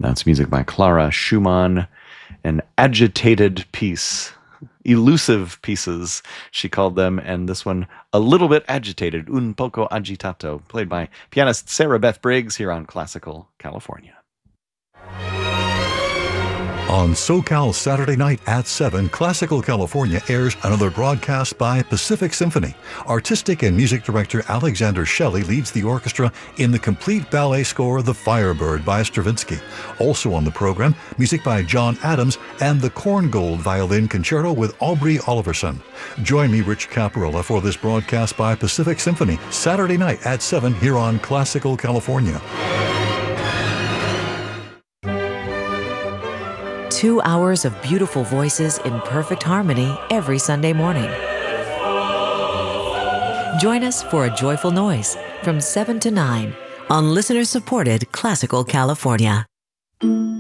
That's music by Clara Schumann, an agitated piece. Elusive pieces, she called them, and this one, a little bit agitated, un poco agitato, played by pianist Sarah Beth Briggs here on Classical California. On SoCal Saturday night at 7, Classical California airs another broadcast by Pacific Symphony. Artistic and music director Alexander Shelley leads the orchestra in the complete ballet score The Firebird by Stravinsky. Also on the program, music by John Adams and the Korngold Violin Concerto with Aubrey Oliverson. Join me, Rich Caparella, for this broadcast by Pacific Symphony, Saturday night at 7 here on Classical California. 2 hours of beautiful voices in perfect harmony every Sunday morning. Join us for a joyful noise from 7 to 9 on listener-supported Classical California.